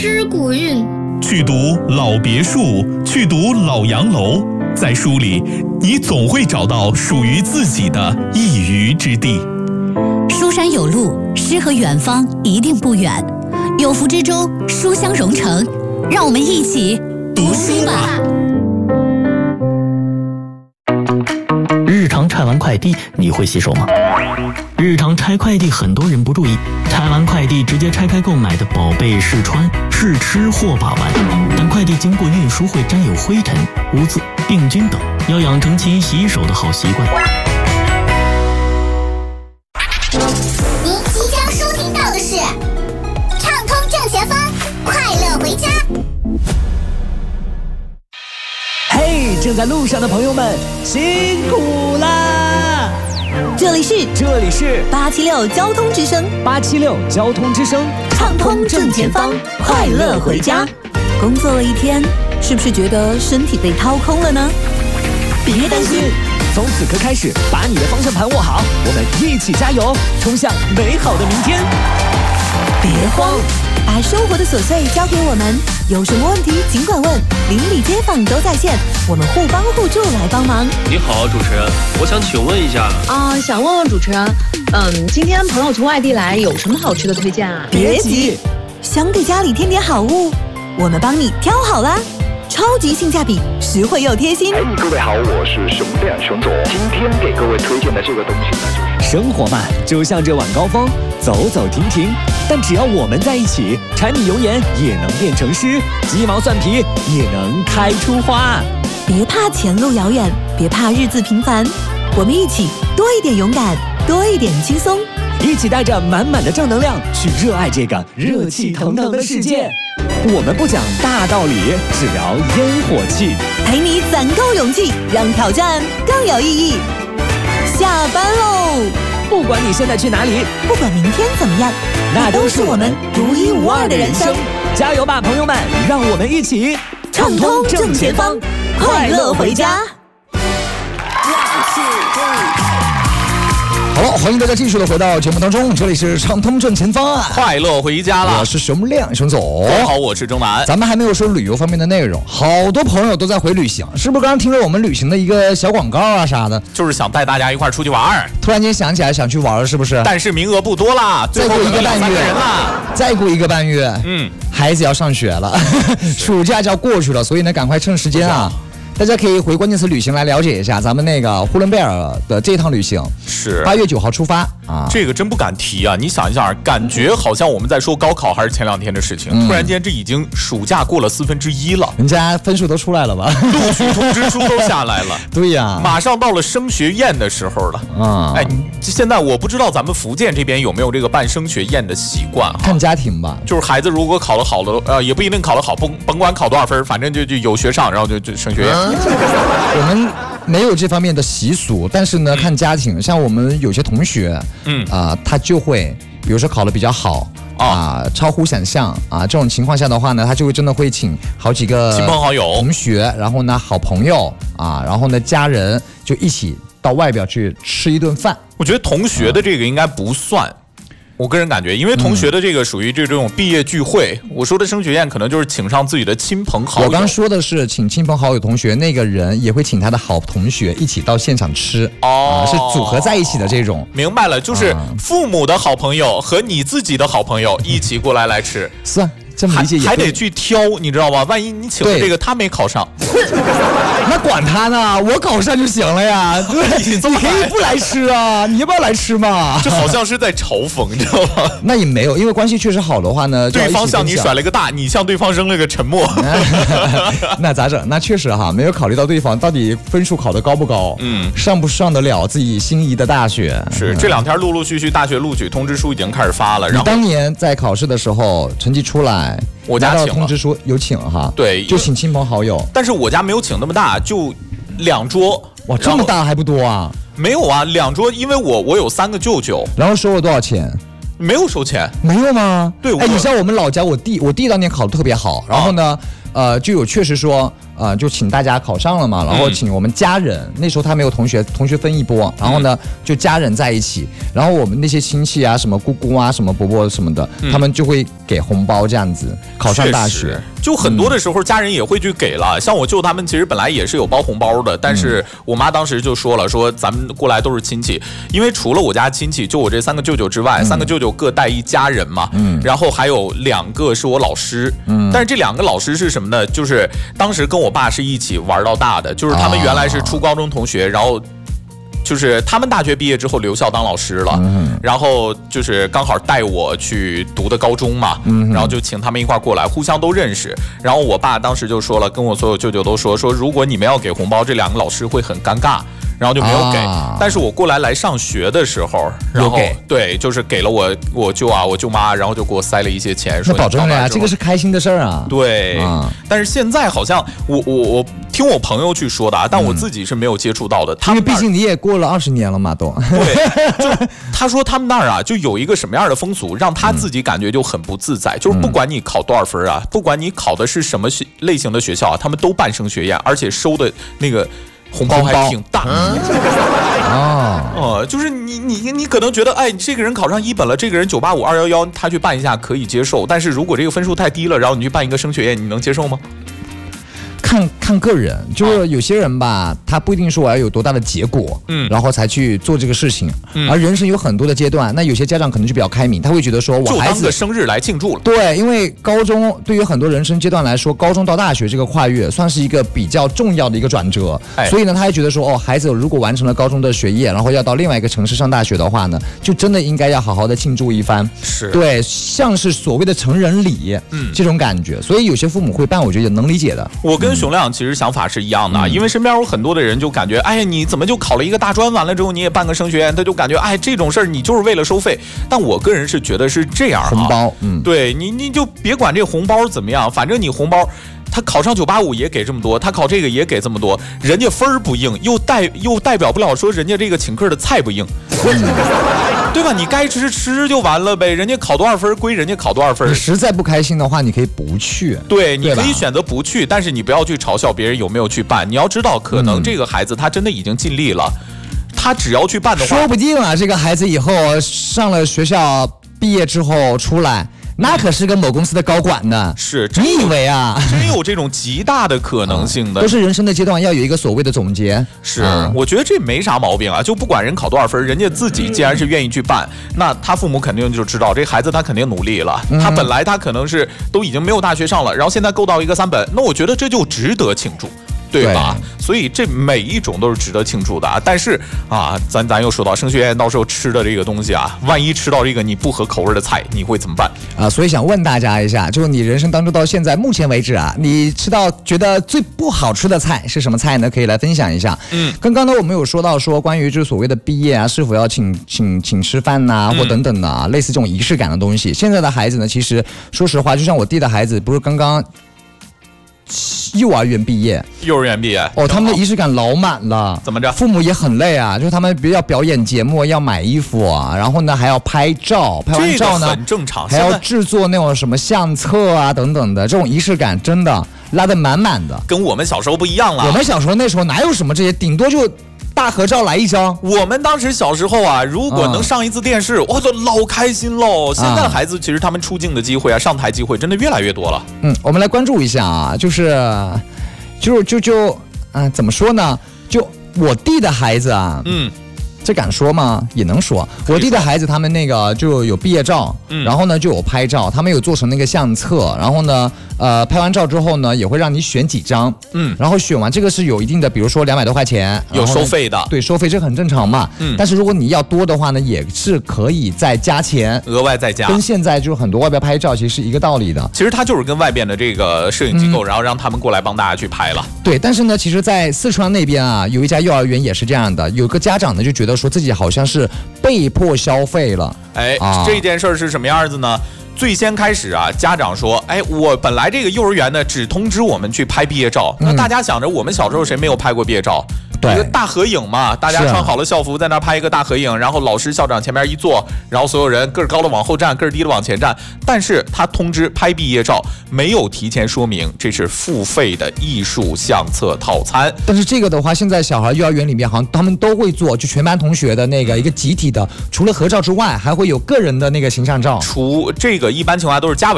诗古韵。 去读老别墅，去读老洋楼，在书里，你总会找到属于自己的一隅之地。 书山有路，诗和远方一定不远。有福之州，书香蓉城，让我们一起读书吧。 日常拆完快递，你会洗手吗？日常拆快递，很多人不注意，拆完快递直接拆开购买的宝贝试穿、试吃或把玩。但快递经过运输会沾有灰尘、污渍、病菌等，要养成勤洗手的好习惯。 您即将收听到的是畅通正前方，快乐回家。 嘿，正在路上的朋友们，辛苦啦！ 这里是876交通之声 ，876交通之声， 畅通正前方，快乐回家。工作了一天，是不是觉得身体被掏空了呢？别担心， 从此刻开始，把你的方向盘握好，我们一起加油，冲向美好的明天。 别慌，把生活的琐碎交给我们，有什么问题尽管问，邻里街坊都在线，我们互帮互助来帮忙。 你好，主持人，我想请问一下想问问主持人，今天朋友从外地来，有什么好吃的推荐啊？ 别急，想给家里添点好物，我们帮你挑好啦。超级性价比，实惠又贴心。 各位好，我是熊亮熊总。今天给各位推荐的这个东西呢，就是生活嘛，就像这晚高峰，走走停停。但只要我们在一起，柴米油盐也能变成诗，鸡毛蒜皮也能开出花。 别怕前路遥远，别怕日子平凡，我们一起多一点勇敢，多一点轻松， 一起带着满满的正能量去热爱这个热气腾腾的世界。我们不讲大道理，只聊烟火气， 陪你攒够勇气，让挑战更有意义。下班喽！ 不管你现在去哪里， 不管明天怎么样，那都是我们独一无二的人生。 加油吧，朋友们！让我们一起畅通正前方，快乐回家。 好了，欢迎大家继续的回到节目当中，这里是畅通正前方， 快乐回家了。 我是熊亮熊总。 大家好，我是钟南。 咱们还没有说旅游方面的内容，好多朋友都在回旅行，是不是？刚刚听了我们旅行的一个小广告啊啥的， 就是想带大家一块出去玩。 突然间想起来想去玩了，是不是？ 但是名额不多啦， 再过1个半月了，再过1个半月，孩子要上学了，暑假就要过去了，所以呢，赶快趁时间啊。大家可以回关键词旅行来了解一下咱们那个呼伦贝尔的这趟旅行， 是 8月9号出发啊。 这个真不敢提啊！你想一想，感觉好像我们在说高考还是前2天的事情，突然间这已经暑假过了1/4了， 人家分数都出来了吧？ 录取通知书都下来了。 对呀， 马上到了升学宴的时候了啊！哎，现在我不知道咱们福建这边有没有这个办升学宴的习惯哈？ 看家庭吧， 就是孩子如果考得好的，也不一定考得好，甭管考多少分，反正就有学上，然后就升学宴。 我们没有这方面的习俗，但是呢，看家庭，像我们有些同学，他就会，比如说考得比较好超乎想象这种情况下的话呢，他就会真的会请好几个亲朋好友、 同学，然后呢，好朋友然后呢，家人就一起到外边去吃一顿饭。 我觉得同学的这个应该不算。我个人感觉，因为同学的这个属于这种毕业聚会，我说的升学宴可能就是请上自己的亲朋好友。 我刚说的是请亲朋好友同学，那个人也会请他的好同学一起到现场吃，是组合在一起的这种。 明白了，就是父母的好朋友和你自己的好朋友一起过来吃。 是啊，这么理解还得去挑，你知道吧？万一你请的这个他没考上， 那管他呢，我考上就行了呀。你可以不来吃啊，你要不要来吃嘛？ 这好像是在嘲讽，你知道吗？ 那也没有，因为关系确实好的话呢， 对方向你甩了个大，你向对方扔了个沉默， 那咋整？那确实哈，没有考虑到对方到底分数考得高不高，上不上得了自己心仪的大学。 是这2天陆陆续续大学录取通知书已经开始发了。然后当年在考试的时候，成绩出来， 我家请了通知书有请哈， 对， 就请亲朋好友。 但是我家没有请那么大，就2桌。 哇，这么大还不多啊？ 没有啊，2桌，因为我有3个舅舅。 然后收了多少钱？ 没有收钱。 没有吗？ 对， 你像我们老家，我弟当年考得特别好，然后呢，就有确实说就请大家考上了嘛，然后请我们家人，那时候他没有同学分一波，然后呢就家人在一起，然后我们那些亲戚啊，什么姑姑啊，什么伯伯什么的，他们就会给红包这样子，考上大学。 就很多的时候家人也会去给了，像我舅他们其实本来也是有包红包的，但是我妈当时就说了，说咱们过来都是亲戚，因为除了我家亲戚，就我这3个舅舅之外，3个舅舅各带一家人嘛，然后还有2个是我老师，但是这2个老师是什么呢？就是当时跟我爸是一起玩到大的，就是他们原来是初高中同学，然后就是他们大学毕业之后留校当老师了，然后就是刚好带我去读的高中嘛，然后就请他们一块过来，互相都认识。然后我爸当时就说了，跟我所有舅舅都说如果你们要给红包，这2个老师会很尴尬。然后就没有给，但是我过来上学的时候，然后对，就是给了我舅啊，我舅妈，然后就给我塞了一些钱，说那保证了呀，这个是开心的事儿啊。 对，但是现在好像我听我朋友去说的啊，但我自己是没有接触到的。 因为毕竟你也过了20年了嘛，都。 对，就他说他们那儿啊，就有一个什么样的风俗，让他自己感觉就很不自在。就是不管你考多少分啊，不管你考的是什么类型的学校啊，他们都办升学宴，而且收的那个红包还挺大就是你可能觉得，哎，这个人考上1本了，这个人985、211，他去办一下可以接受，但是如果这个分数太低了，然后你去办一个升学宴，你能接受吗？ 看个人，就是有些人吧，他不一定说我要有多大的结果，然后才去做这个事情，而人生有很多的阶段，那有些家长可能就比较开明，他会觉得说我孩子就当个生日来庆祝了。 对，因为高中对于很多人生阶段来说，高中到大学这个跨越算是一个比较重要的一个转折，所以呢，他还觉得说，孩子如果完成了高中的学业，然后要到另外一个城市上大学的话呢，就真的应该要好好的庆祝一番， 是对，像是所谓的成人礼，这种感觉，所以有些父母会办，我觉得也能理解的。 我跟熊亮其实想法是一样的，因为身边有很多的人就感觉，哎呀，你怎么就考了一个大专，完了之后你也办个升学宴，他就感觉，哎，这种事儿你就是为了收费。但我个人是觉得是这样啊， 红包， 对你就别管这红包怎么样，反正你红包。他考上985也给这么多，他考这个也给这么多，人家分儿不硬，又代表不了说人家这个请客的菜不硬，对吧？你该吃就完了呗，人家考多少分归人家考多少分。 实在不开心的话，你可以不去。 对，你可以选择不去，但是你不要去嘲笑别人有没有去办。你要知道，可能这个孩子他真的已经尽力了，他只要去办的话， 说不定啊，这个孩子以后上了学校毕业之后出来。那可是个某公司的高管呢， 是你以为啊？ 真有这种极大的可能性的， 都是人生的阶段要有一个所谓的总结。 是，我觉得这没啥毛病啊，就不管人考多少分，人家自己既然是愿意去办，那他父母肯定就知道这孩子他肯定努力了，他本来他可能是都已经没有大学上了，然后现在够到一个3本，那我觉得这就值得庆祝。对吧？所以这每一种都是值得庆祝的啊！但是啊，咱又说到升学宴，到时候吃的这个东西啊，万一吃到这个你不合口味的菜，你会怎么办啊？所以想问大家一下，就是你人生当中到现在目前为止啊，你吃到觉得最不好吃的菜是什么菜呢？可以来分享一下。刚刚呢我们有说到说关于就是所谓的毕业啊，是否要请吃饭呐，或等等的啊，类似这种仪式感的东西。现在的孩子呢，其实说实话，就像我弟的孩子，不是刚刚。幼儿园毕业他们的仪式感老满了。 怎么着？ 父母也很累啊，就是他们要表演节目，要买衣服啊，然后呢还要拍照，拍完照呢、 这个很正常， 还要制作那种什么相册啊等等的，这种仪式感真的拉得满满的。 跟我们小时候不一样了。 我们小时候那时候哪有什么这些，顶多就大合照来一张。 我们当时小时候啊，如果能上一次电视，哇，都老开心喽。现在孩子其实他们出镜的机会啊，上台机会真的越来越多了。 我们来关注一下啊，怎么说呢？就我弟的孩子啊，这敢说吗？也能说。我弟的孩子他们那个就有毕业照，然后呢就有拍照，他们有做成那个相册，然后呢拍完照之后呢也会让你选几张，然后选完这个是有一定的，比如说200多块钱， 有收费的， 对，收费这很正常嘛。但是如果你要多的话呢，也是可以再加钱， 额外再加， 跟现在就是很多外边拍照其实是一个道理的。 其实他就是跟外边的这个摄影机构，然后让他们过来帮大家去拍了。 对，但是呢，其实，在四川那边啊，有一家幼儿园也是这样的，有个家长呢就觉得说自己好像是被迫消费了。 这件事是什么样子呢？最先开始啊，家长说，我本来这个幼儿园呢只通知我们去拍毕业照，那大家想着我们小时候谁没有拍过毕业照？ 一个大合影嘛，大家穿好了校服在那拍一个大合影，然后老师校长前面一坐，然后所有人个儿高的往后站，个儿低的往前站。但是他通知拍毕业照没有提前说明这是付费的艺术相册套餐。 但是这个的话，现在小孩幼儿园里面好像他们都会做，就全班同学的那个一个集体的，除了合照之外，还会有个人的那个形象照。 除这个一般情况下都是家委